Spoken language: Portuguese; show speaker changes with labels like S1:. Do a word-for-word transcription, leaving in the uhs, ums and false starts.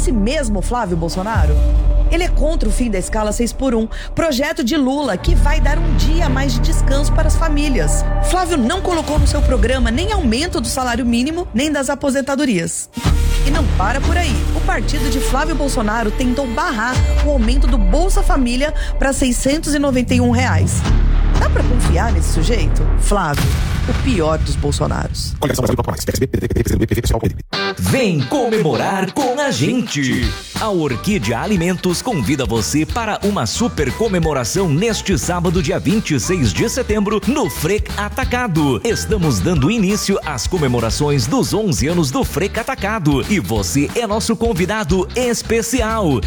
S1: esse mesmo Flávio Bolsonaro? Ele é contra o fim da escala seis por um, projeto de Lula que vai dar um dia a mais de descanso para as famílias. Flávio não colocou no seu programa nem aumento do salário mínimo, nem das aposentadorias. E não para por aí. O partido de Flávio Bolsonaro tentou barrar o aumento do Bolsa Família para seiscentos e noventa e um reais. Dá pra confiar nesse sujeito? Flávio, o pior dos Bolsonaros.
S2: Vem comemorar com a gente! A Orquídea Alimentos convida você para uma super comemoração neste sábado, dia vinte e seis de setembro, no Frec Atacado. Estamos dando início às comemorações dos onze anos do Frec Atacado e você é nosso convidado especial.